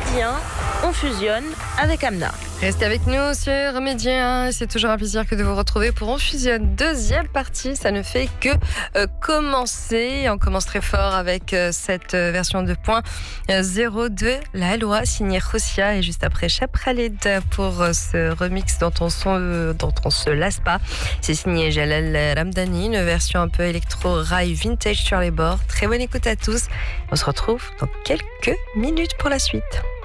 Midi 1, on fusionne avec Amna. Restez avec nous sur Midi 1. C'est toujours un plaisir que de vous retrouver pour On Fusionne. Deuxième partie, ça ne fait que commencer. On commence très fort avec cette version 2.0 de La Loi, signée Rosia. Et juste après, Chap Khaled pour ce remix dont on se lasse pas. C'est signé Jalal Ramdani, une version un peu électro-rail vintage sur les bords. Très bonne écoute à tous. On se retrouve dans quelques minutes pour la suite.